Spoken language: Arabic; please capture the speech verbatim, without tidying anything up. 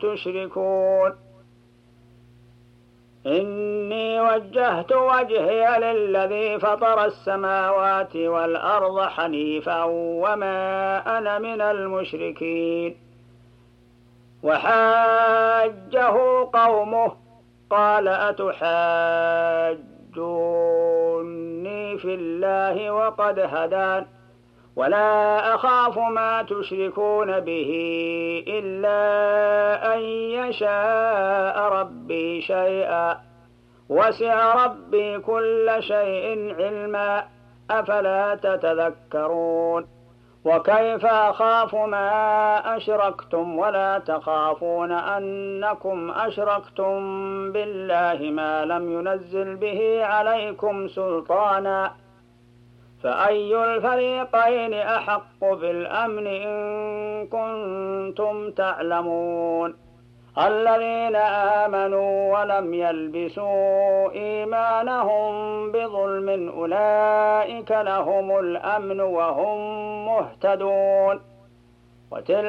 تشركون إني وجهت وجهي للذي فطر السماوات والأرض حنيفا وما أنا من المشركين وحاجه قومه قال أتحاجوني في الله وقد هدان ولا أخاف ما تشركون به إلا أن يشاء ربي شيئا وسع ربي كل شيء علما أفلا تتذكرون وكيف أخاف ما أشركتم ولا تخافون أنكم أشركتم بالله ما لم ينزل به عليكم سلطانا فأي الفريقين أحق بالأمن إن كنتم تعلمون الذين آمنوا ولم يلبسوا إيمانهم بظلم أولئك لهم الأمن وهم مهتدون وتلك